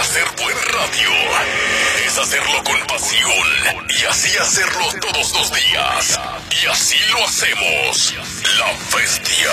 hacer buen radio es hacerlo con pasión y así hacerlo todos los días. Y así lo hacemos. La Bestia.